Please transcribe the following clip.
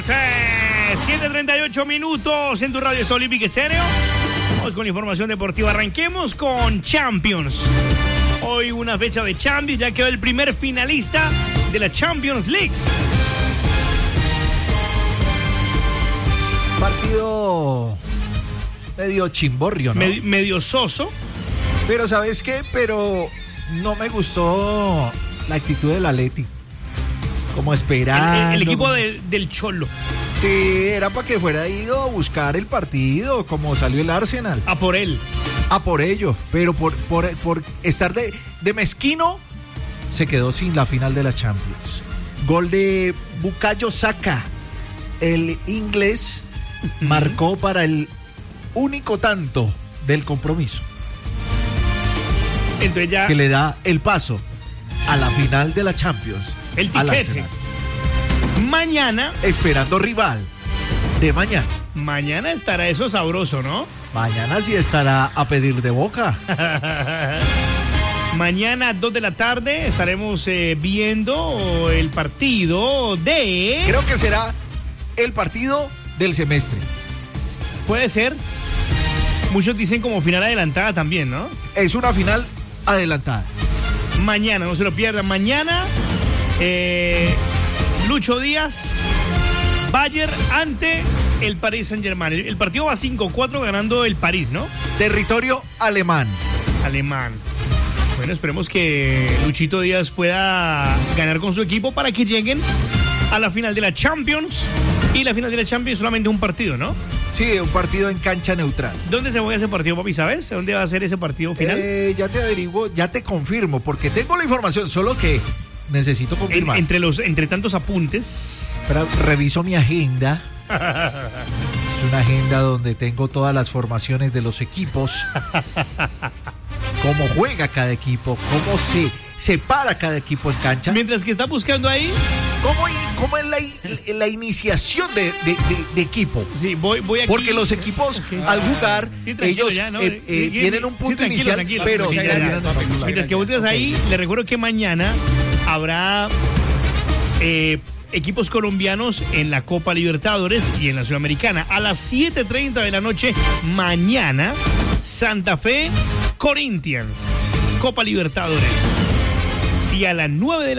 Deportes. 7:38 minutos en tu radio Olímpica Estéreo. Vamos con la información deportiva. Arranquemos con Champions. Hoy una fecha de Champions, ya quedó el primer finalista de la Champions League. Partido medio chimborrio, ¿no? Medio soso. Pero ¿sabes qué? Pero no me gustó la actitud del Atleti. Como esperando. El equipo del Cholo. Sí, era para que fuera ido a buscar el partido, como salió el Arsenal. A por él. A por ello. Pero por estar de mezquino, se quedó sin la final de la Champions. Gol de Bukayo Saka. El inglés marcó para el único tanto del compromiso. Entonces ya... que le da el paso a la final de la Champions. El tiquete. Mañana. Esperando rival de mañana. Mañana estará eso sabroso, ¿no? Mañana sí estará a pedir de boca. Mañana 2 de la tarde estaremos viendo el partido de... Creo que será el partido del semestre. Puede ser. Muchos dicen como final adelantada también, ¿no? Es una final adelantada. Mañana, no se lo pierdan. Mañana, Lucho Díaz, Bayern ante el Paris Saint-Germain. El partido va 5-4 ganando el París, ¿no? Territorio alemán. Alemán. Bueno, esperemos que Luchito Díaz pueda ganar con su equipo para que lleguen a la final de la Champions. Y la final de la Champions solamente un partido, ¿no? Sí, un partido en cancha neutral. ¿Dónde se juega ese partido, papi? ¿Sabes? ¿Dónde va a ser ese partido final? Ya te averiguo, ya te confirmo, porque tengo la información, solo que necesito confirmar. Entre tantos apuntes. Pero reviso mi agenda. Es una agenda donde tengo todas las formaciones de los equipos. Cómo juega cada equipo, cómo se separa cada equipo en cancha. Mientras que está buscando ahí... ¿Cómo es la iniciación de equipo? Sí, voy aquí. Porque los equipos al jugar, sí, ellos ya, ¿no? tienen un punto sí, inicial, tranquilo, pero... Mientras que buscas ahí, les recuerdo que mañana habrá equipos colombianos en la Copa Libertadores y en la Sudamericana. A las 7:30 de la noche, mañana, Santa Fe, Corinthians, Copa Libertadores. Y a las 9 de la